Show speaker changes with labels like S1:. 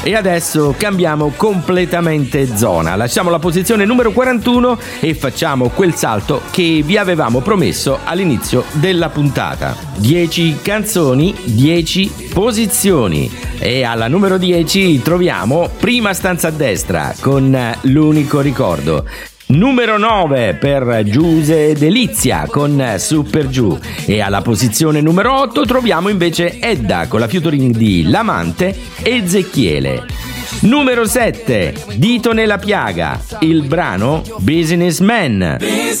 S1: E adesso cambiamo completamente zona, lasciamo la posizione numero 41 e facciamo quel salto che vi avevamo promesso all'inizio della puntata. 10 canzoni, 10 posizioni. E alla numero 10 troviamo Prima stanza a destra con L'unico ricordo. Numero 9 per Giuse Delizia con Super Giù. E alla posizione numero 8 troviamo invece Edda con la featuring di L'Amante e Zecchiele. Numero 7, Dito nella piaga, il brano Businessman.